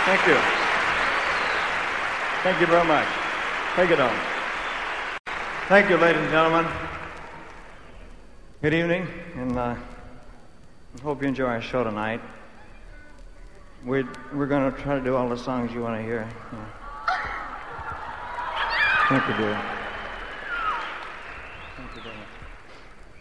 Thank you. Thank you very much. Take it on. Thank you, ladies and gentlemen. Good evening, and I hope you enjoy our show tonight. We're going to try to do all the songs you want to hear. I think we do.